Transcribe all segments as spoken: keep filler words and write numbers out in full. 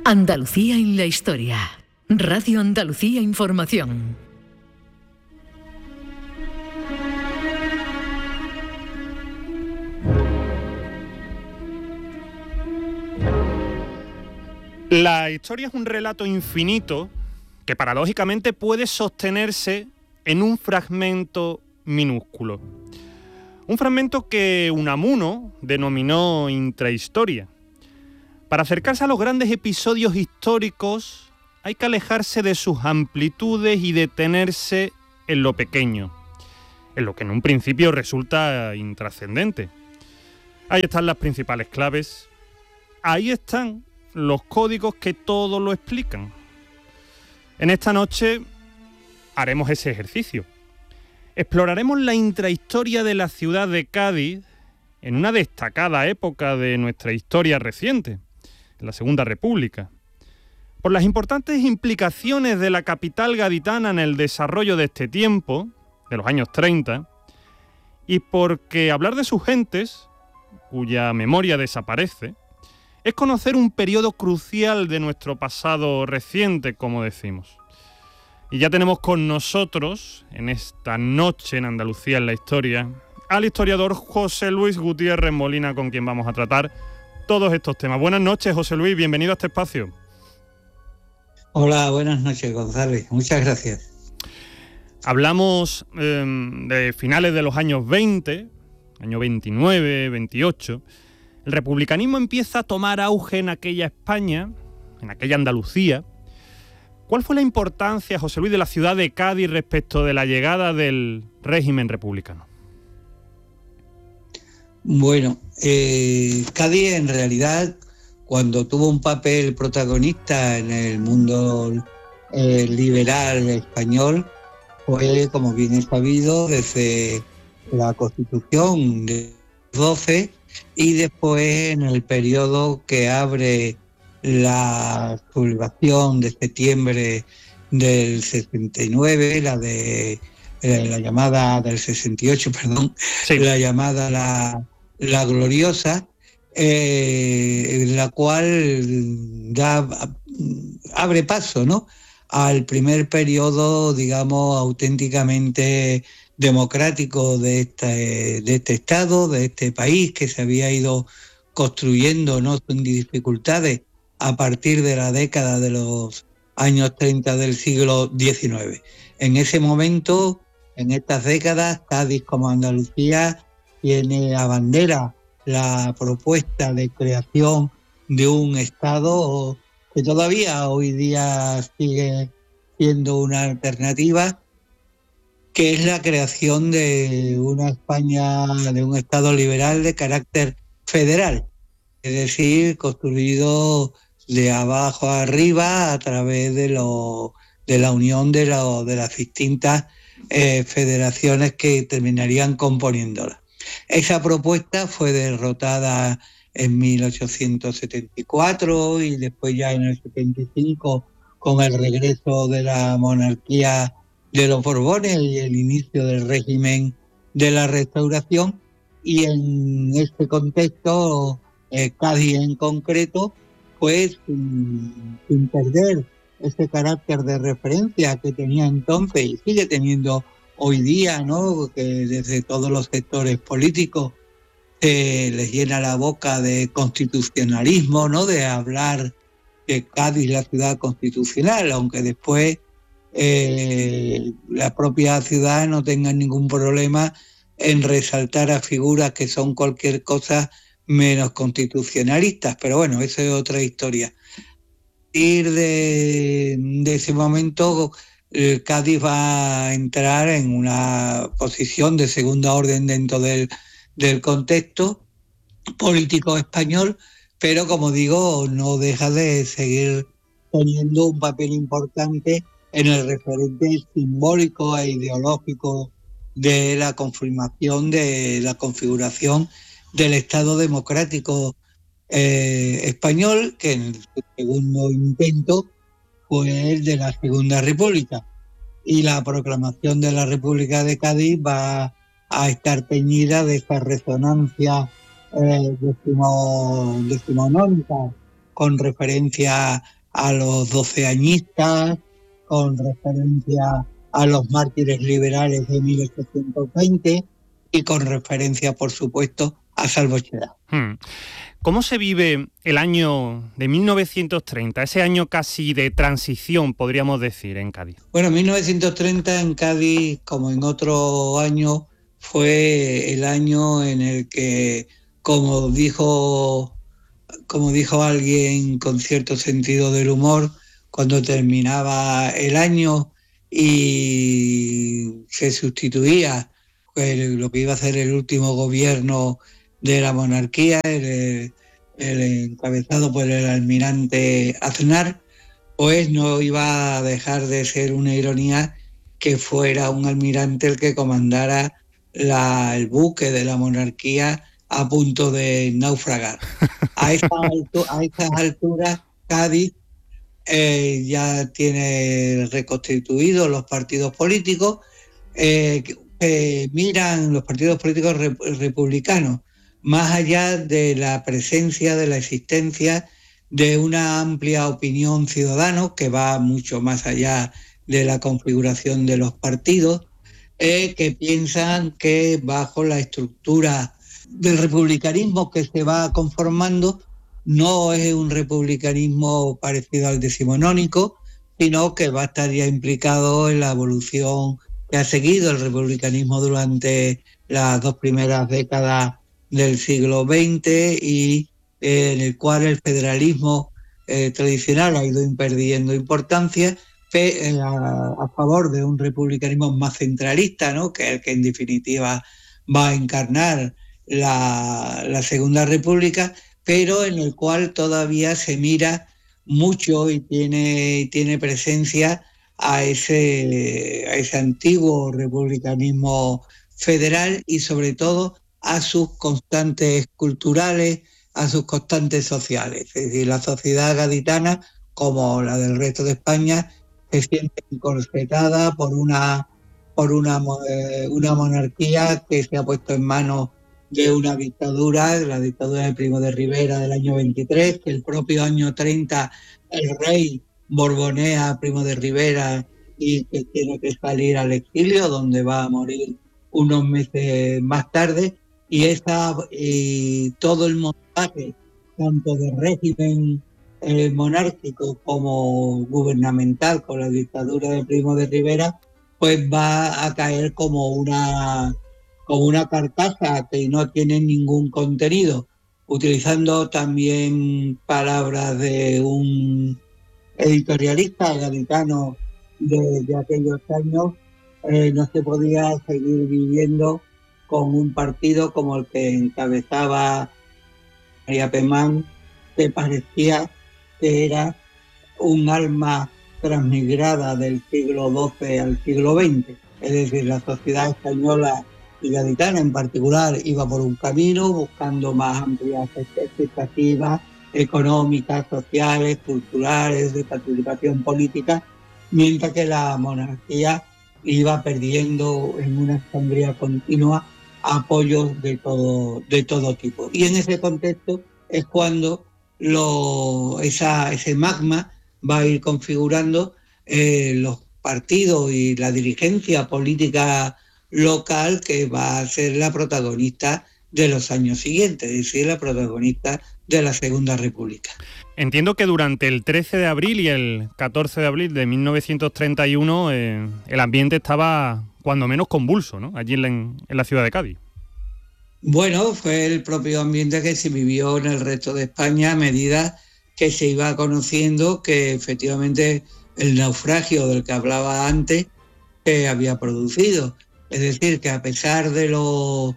Andalucía en la historia. Radio Andalucía Información. La historia es un relato infinito que paradójicamente puede sostenerse en un fragmento minúsculo. Un fragmento que Unamuno denominó intrahistoria. Para acercarse a los grandes episodios históricos hay que alejarse de sus amplitudes y detenerse en lo pequeño, en lo que en un principio resulta intrascendente. Ahí están las principales claves, ahí están los códigos que todo lo explican. En esta noche haremos ese ejercicio. Exploraremos la intrahistoria de la ciudad de Cádiz en una destacada época de nuestra historia reciente, en la Segunda República, por las importantes implicaciones de la capital gaditana en el desarrollo de este tiempo, de los años treinta, y porque hablar de sus gentes, cuya memoria desaparece, es conocer un periodo crucial de nuestro pasado reciente, como decimos. Y ya tenemos con nosotros, en esta noche en Andalucía en la historia, al historiador José Luis Gutiérrez Molina, con quien vamos a tratar todos estos temas. Buenas noches, José Luis, bienvenido a este espacio. Hola, buenas noches, González. Muchas gracias. Hablamos eh, de finales de los años veinte, año veintinueve, veintiocho. El republicanismo empieza a tomar auge en aquella España, en aquella Andalucía. ¿Cuál fue la importancia, José Luis, de la ciudad de Cádiz respecto de la llegada del régimen republicano? Bueno, eh, Cádiz en realidad, cuando tuvo un papel protagonista en el mundo eh, liberal español, fue, como bien es sabido, desde la Constitución de doce y después en el periodo que abre la sublevación de septiembre del sesenta y nueve, la de eh, la llamada del sesenta y ocho, perdón, sí. la llamada la, la gloriosa, eh, la cual da, abre paso, ¿no?, al primer periodo, digamos, auténticamente democrático de este, de este Estado, de este país que se había ido construyendo, no sin dificultades, a partir de la década de los años treinta del siglo diecinueve. En ese momento, en estas décadas, Cádiz como Andalucía tiene a bandera la propuesta de creación de un Estado que todavía hoy día sigue siendo una alternativa, que es la creación de una España, de un Estado liberal de carácter federal, es decir, construido de abajo a arriba a través de, lo, de la unión de, lo, de las distintas eh, federaciones que terminarían componiéndola. Esa propuesta fue derrotada en mil ochocientos setenta y cuatro y después ya en el setenta y cinco con el regreso de la monarquía de los Borbones y el inicio del régimen de la Restauración, y en este contexto eh, Cádiz en concreto, pues sin, sin perder ese carácter de referencia que tenía entonces y sigue teniendo hoy día, ¿no?, que desde todos los sectores políticos eh, les llena la boca de constitucionalismo, ¿no?, de hablar de Cádiz la ciudad constitucional, aunque después eh, la propia ciudad no tenga ningún problema en resaltar a figuras que son cualquier cosa menos constitucionalistas, pero bueno, eso es otra historia. A partir de, de ese momento, el Cádiz va a entrar en una posición de segunda orden dentro del, del contexto político español, pero como digo, no deja de seguir teniendo un papel importante en el referente simbólico e ideológico de la confirmación de la configuración del Estado democrático eh, español, que en su segundo intento fue el de la Segunda República. Y la proclamación de la República de Cádiz va a estar teñida de esa resonancia eh, decimo, decimonónica con referencia a los doceañistas, con referencia a los mártires liberales de mil ochocientos veinte y con referencia, por supuesto, a Salvo Cheddar. Hmm. ¿Cómo se vive el año de mil novecientos treinta, ese año casi de transición, podríamos decir, en Cádiz? Bueno, mil novecientos treinta en Cádiz, como en otro año, fue el año en el que, como dijo, como dijo alguien con cierto sentido del humor, cuando terminaba el año y se sustituía pues, lo que iba a ser el último gobierno de la monarquía, el, el encabezado por el almirante Aznar, pues no iba a dejar de ser una ironía que fuera un almirante el que comandara la, el buque de la monarquía a punto de naufragar. A esas altu- a esas alturas, Cádiz eh, ya tiene reconstituidos los partidos políticos, eh, que eh, miran los partidos políticos rep- republicanos, más allá de la presencia, de la existencia de una amplia opinión ciudadana que va mucho más allá de la configuración de los partidos, eh, que piensan que bajo la estructura del republicanismo que se va conformando no es un republicanismo parecido al decimonónico, sino que va a estar ya implicado en la evolución que ha seguido el republicanismo durante las dos primeras décadas del siglo veinte y eh, en el cual el federalismo eh, tradicional ha ido perdiendo importancia pe- eh, a, a favor de un republicanismo más centralista, ¿no? Que es el que en definitiva va a encarnar la, la Segunda República, pero en el cual todavía se mira mucho y tiene, tiene presencia a ese, a ese antiguo republicanismo federal y sobre todo a sus constantes culturales, a sus constantes sociales. Es decir, la sociedad gaditana, como la del resto de España, se siente encorsetada por una, por una, eh, una monarquía que se ha puesto en manos de una dictadura, la dictadura de Primo de Rivera del año veintitrés, que el propio año treinta el rey borbonea a Primo de Rivera y que tiene que salir al exilio, donde va a morir unos meses más tarde, y, esa, y todo el montaje, tanto de régimen eh, monárquico como gubernamental con la dictadura de Primo de Rivera, pues va a caer como una, como una carcasa que no tiene ningún contenido, utilizando también palabras de un editorialista gaditano de, de aquellos años. Eh, no se podía seguir viviendo con un partido como el que encabezaba María Pemán, que parecía que era un alma transmigrada del siglo doce al siglo veinte. Es decir, la sociedad española y gaditana en particular iba por un camino buscando más amplias expectativas económicas, sociales, culturales, de participación política, mientras que la monarquía iba perdiendo en una sangría continua apoyos de todo, de todo tipo. Y en ese contexto es cuando lo, esa, ese magma va a ir configurando eh, los partidos y la dirigencia política local que va a ser la protagonista de los años siguientes, es decir, la protagonista de la Segunda República. Entiendo que durante el trece de abril y el catorce de abril de mil novecientos treinta y uno eh, el ambiente estaba cuando menos convulso, ¿no? Allí en la, en la ciudad de Cádiz. Bueno, fue el propio ambiente que se vivió en el resto de España a medida que se iba conociendo que efectivamente el naufragio del que hablaba antes se había producido. Es decir, que a pesar de los,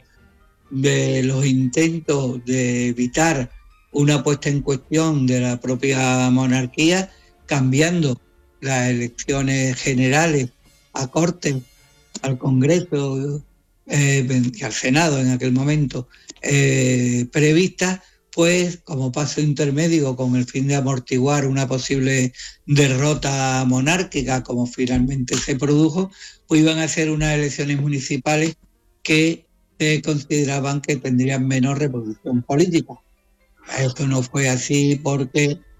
de los intentos de evitar una puesta en cuestión de la propia monarquía, cambiando las elecciones generales a Cortes, al Congreso eh, y al Senado en aquel momento eh, previstas, pues como paso intermedio con el fin de amortiguar una posible derrota monárquica, como finalmente se produjo, pues iban a ser unas elecciones municipales que eh, consideraban que tendrían menos reproducción política. Esto no fue así porque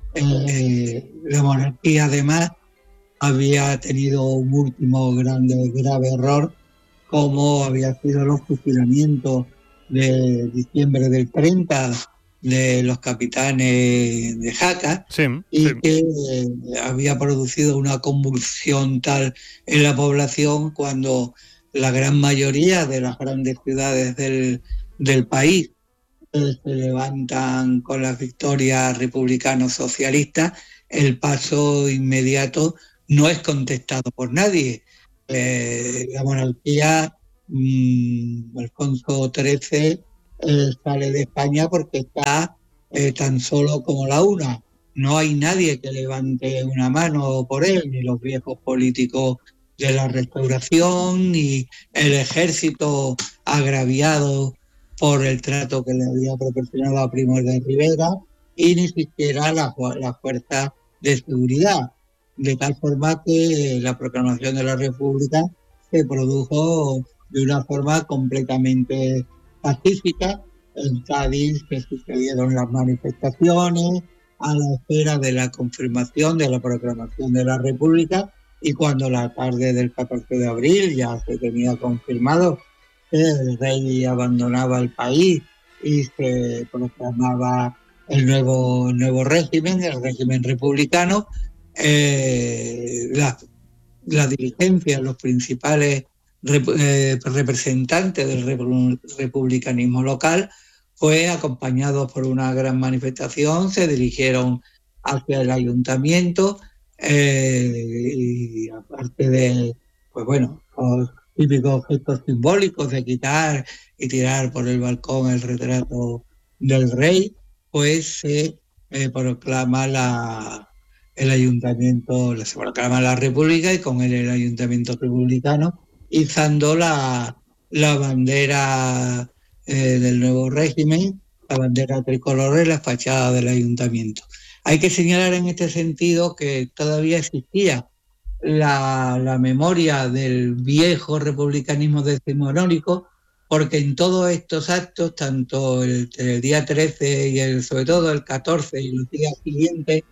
Eh, la monarquía además había tenido un último grande, grave error, como había sido los fusilamientos de diciembre del treinta de los capitanes de Jaca, sí, y sí. que eh, había producido una convulsión tal en la población cuando la gran mayoría de las grandes ciudades del, del país eh, se levantan con las victorias republicanos socialistas. El paso inmediato no es contestado por nadie. Eh, la monarquía, mmm, Alfonso trece eh, sale de España porque está eh, tan solo como la una. No hay nadie que levante una mano por él, ni los viejos políticos de la Restauración, ni el ejército agraviado por el trato que le había proporcionado a Primo de Rivera, y ni siquiera las la fuerzas de seguridad. De tal forma que la proclamación de la República se produjo de una forma completamente pacífica. En Cádiz se sucedieron las manifestaciones a la espera de la confirmación de la proclamación de la República, y cuando la tarde del catorce de abril ya se tenía confirmado que el rey abandonaba el país y se proclamaba el nuevo, nuevo régimen, el régimen republicano, eh, la, la dirigencia, los principales rep, eh, representantes del republicanismo local, pues acompañados por una gran manifestación, se dirigieron hacia el ayuntamiento, eh, y aparte de, pues bueno, los típicos gestos simbólicos de quitar y tirar por el balcón el retrato del rey, pues se eh, proclama la, el ayuntamiento, se proclama la República, y con él el ayuntamiento republicano, izando la, la bandera eh, del nuevo régimen, la bandera tricolor en la fachada del ayuntamiento. Hay que señalar en este sentido que todavía existía la, la memoria del viejo republicanismo decimonónico, porque en todos estos actos, tanto el, el día trece y el, sobre todo el catorce y los días siguientes,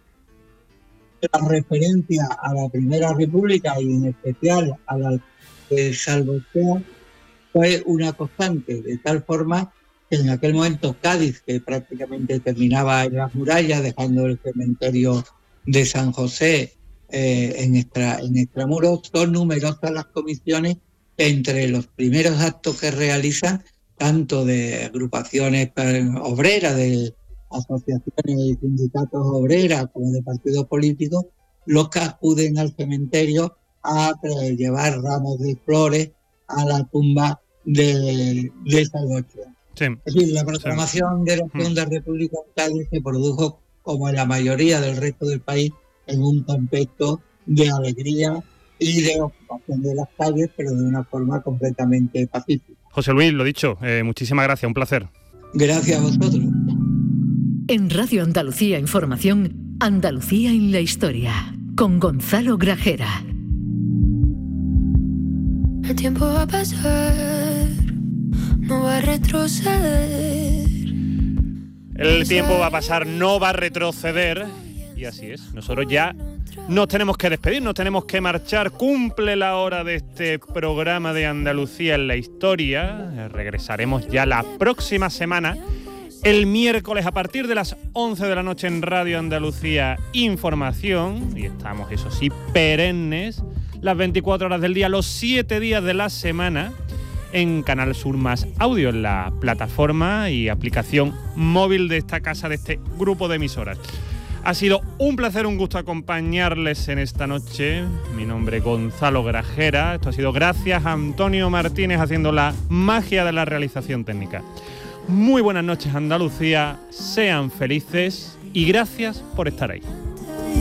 la referencia a la Primera República y en especial a la de Salvo-Sea fue una constante, de tal forma que en aquel momento Cádiz, que prácticamente terminaba en las murallas, dejando el cementerio de San José eh, en, extra, en extramuros, son numerosas las comisiones entre los primeros actos que realizan, tanto de agrupaciones obreras, de asociaciones y sindicatos obreras, como de partidos políticos, los que acuden al cementerio a llevar ramos de flores a la tumba de, de Salvo-Sea. Sí. Es decir, la proclamación sí. de la Segunda mm. República en Cádiz se produjo, como en la mayoría del resto del país, en un contexto de alegría y de ocupación de las calles, pero de una forma completamente pacífica. José Luis, lo dicho, eh, muchísimas gracias, un placer. Gracias a vosotros. En Radio Andalucía Información, Andalucía en la historia, con Gonzalo Grajera. El tiempo va a pasar, no va a retroceder. El tiempo va a pasar, no va a retroceder. Y así es, nosotros ya nos tenemos que despedir, nos tenemos que marchar. Cumple la hora de este programa de Andalucía en la historia. Regresaremos ya la próxima semana, el miércoles a partir de las once de la noche en Radio Andalucía Información. Y estamos, eso sí, perennes, las veinticuatro horas del día, los siete días de la semana, en Canal Sur Más Audio, en la plataforma y aplicación móvil de esta casa, de este grupo de emisoras. Ha sido un placer, un gusto acompañarles en esta noche. Mi nombre es Gonzalo Grajera. Esto ha sido gracias a Antonio Martínez haciendo la magia de la realización técnica. Muy buenas noches, Andalucía. Sean felices y gracias por estar ahí.